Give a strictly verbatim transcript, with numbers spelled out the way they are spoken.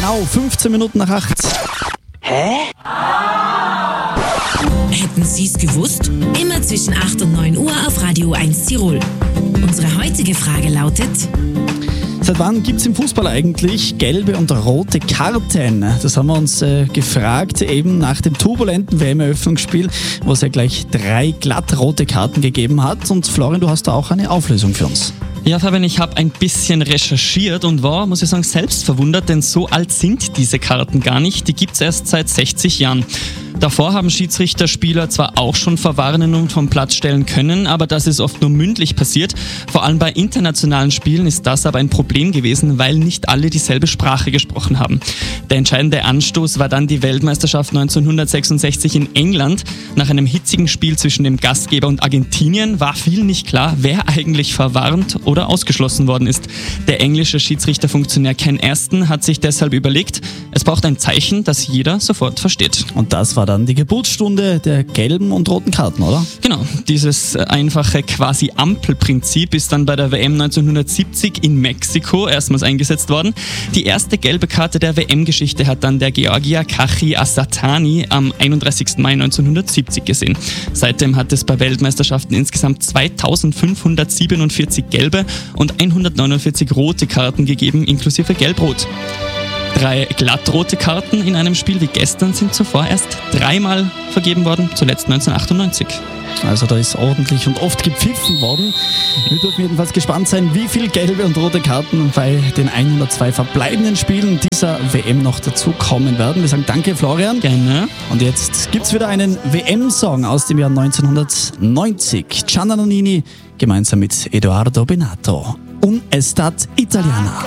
Genau, fünfzehn Minuten nach acht. Hä? Hätten Sie es gewusst? Immer zwischen acht und neun Uhr auf Radio eins Tirol. Unsere heutige Frage lautet: Seit wann gibt es im Fußball eigentlich gelbe und rote Karten? Das haben wir uns äh, gefragt, eben nach dem turbulenten W M-Eröffnungsspiel, wo es ja gleich drei glatt rote Karten gegeben hat. Und Florian, du hast da auch eine Auflösung für uns. Ja, Fabian, ich habe ein bisschen recherchiert und war, muss ich sagen, selbst verwundert, denn so alt sind diese Karten gar nicht. Die gibt es erst seit sechzig Jahren. Davor haben Schiedsrichter Spieler zwar auch schon verwarnen und vom Platz stellen können, aber das ist oft nur mündlich passiert. Vor allem bei internationalen Spielen ist das aber ein Problem gewesen, weil nicht alle dieselbe Sprache gesprochen haben. Der entscheidende Anstoß war dann die Weltmeisterschaft neunzehnhundertsechsundsechzig in England. Nach einem hitzigen Spiel zwischen dem Gastgeber und Argentinien war vielen nicht klar, wer eigentlich verwarnt oder ausgeschlossen worden ist. Der englische Schiedsrichterfunktionär Ken Aston hat sich deshalb überlegt, es braucht ein Zeichen, das jeder sofort versteht. Und das war dann die Geburtsstunde der gelben und roten Karten, oder? Genau, dieses einfache quasi Ampelprinzip ist dann bei der W M neunzehnhundertsiebzig in Mexiko erstmals eingesetzt worden. Die erste gelbe Karte der W M-Geschichte hat dann der Georgier Kachi Asatani am einunddreißigsten Mai neunzehnhundertsiebzig gesehen. Seitdem hat es bei Weltmeisterschaften insgesamt zweitausendfünfhundertsiebenundvierzig gelbe und hundertneunundvierzig rote Karten gegeben, inklusive Gelb-Rot. Drei glattrote Karten in einem Spiel wie gestern sind zuvor erst dreimal vergeben worden, zuletzt neunzehnhundertachtundneunzig. Also da ist ordentlich und oft gepfiffen worden. Wir dürfen jedenfalls gespannt sein, wie viele gelbe und rote Karten bei den hundertzwei verbleibenden Spielen dieser W M noch dazu kommen werden. Wir sagen danke, Florian. Gerne. Und jetzt gibt's wieder einen W M-Song aus dem Jahr neunzehnhundertneunzig. Gianna Nannini gemeinsam mit Edoardo Bennato. Un Estat Italiana.